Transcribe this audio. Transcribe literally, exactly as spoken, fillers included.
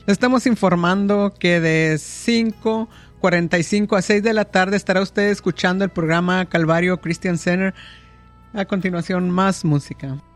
Estamos informando que de cinco cuarenta y cinco a seis de la tarde estará usted escuchando el programa Calvario Christian Center. A continuación, más música.